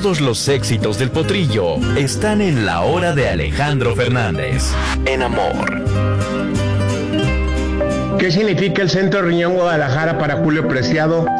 Todos los éxitos del potrillo están en La Hora de Alejandro Fernández, en Amor. ¿Qué significa el Centro Riñón Guadalajara para Julio Preciado?